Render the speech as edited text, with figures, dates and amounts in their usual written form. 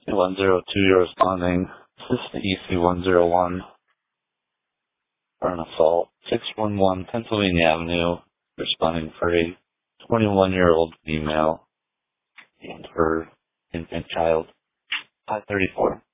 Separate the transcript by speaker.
Speaker 1: 102, you're responding. Assistant EC101 for an assault. 611 Pennsylvania Avenue, responding for a 21-year-old female and her infant child. 534.